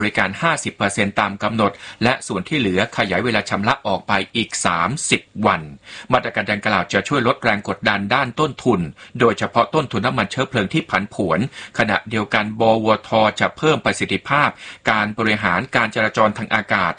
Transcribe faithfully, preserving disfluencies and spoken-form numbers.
บริการ ห้าสิบเปอร์เซ็นต์ ตามกำหนดและส่วนที่เหลือขยายเวลาชำระออกไปอีกสามสิบวันมาตรการดังกล่าวจะช่วยลดแรงกดดันด้านต้นทุนโดยเฉพาะต้นทุนน้ำมันเชื้อเพลิงที่ผันผวนขณะเดียวกันบวท.จะเพิ่มประสิทธิภาพการบริหารการจราจรทางอากาศ